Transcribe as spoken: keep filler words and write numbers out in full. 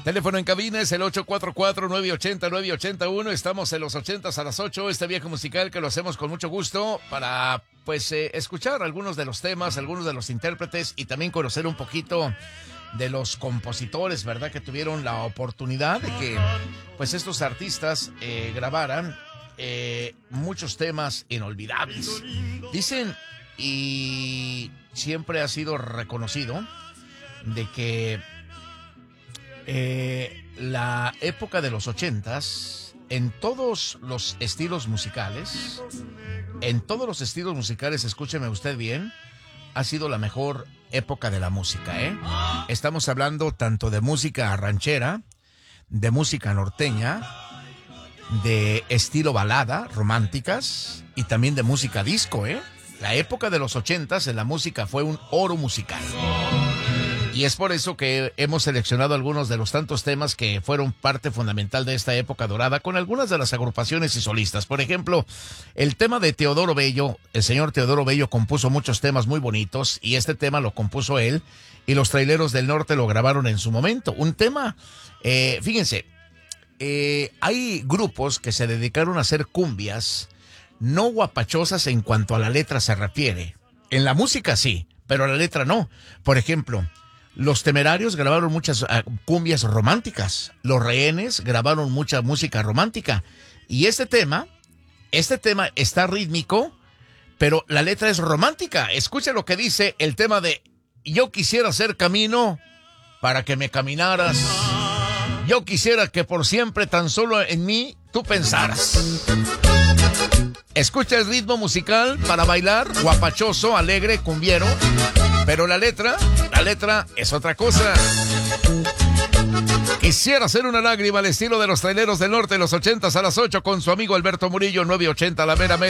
Teléfono en cabina es el ocho cuatro cuatro, nueve ocho cero, nueve ocho uno. Estamos en los ochentas a las ocho. Este viaje musical que lo hacemos con mucho gusto para, pues, eh, escuchar algunos de los temas, algunos de los intérpretes y también conocer un poquito de los compositores, ¿verdad? Que tuvieron la oportunidad de que, pues, estos artistas eh, grabaran eh, muchos temas inolvidables. Dicen, y siempre ha sido reconocido, de que Eh, la época de los ochentas, en todos los estilos musicales, en todos los estilos musicales, escúcheme usted bien, ha sido la mejor época de la música, ¿eh? Estamos hablando tanto de música ranchera, de música norteña, de estilo balada, románticas, y también de música disco, ¿eh? La época de los ochentas en la música fue un oro musical. Y es por eso que hemos seleccionado algunos de los tantos temas que fueron parte fundamental de esta época dorada con algunas de las agrupaciones y solistas. Por ejemplo, el tema de Teodoro Bello. El señor Teodoro Bello compuso muchos temas muy bonitos y este tema lo compuso él y los Traileros del Norte lo grabaron en su momento. Un tema, eh, fíjense, eh, hay grupos que se dedicaron a hacer cumbias no guapachosas en cuanto a la letra se refiere. En la música sí, pero la letra no. Por ejemplo, Los Temerarios grabaron muchas uh, cumbias románticas. Los Rehenes grabaron mucha música romántica. Y este tema, este tema está rítmico, pero la letra es romántica. Escucha lo que dice el tema de Yo quisiera hacer camino para que me caminaras. Yo quisiera que por siempre tan solo en mí tú pensaras. Escucha el ritmo musical para bailar, guapachoso, alegre, cumbiero. Pero la letra, la letra es otra cosa. Quisiera hacer una lágrima al estilo de los Traileros del Norte en los ochentas a las ocho con su amigo Alberto Murillo, nueve ochenta La Mera Mera.